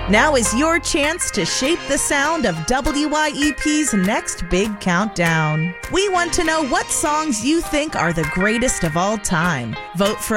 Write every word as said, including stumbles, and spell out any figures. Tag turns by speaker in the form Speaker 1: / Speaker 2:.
Speaker 1: Now is your chance to shape the sound of W Y E P's next big countdown. We want to know what songs you think are the greatest of all time. Vote for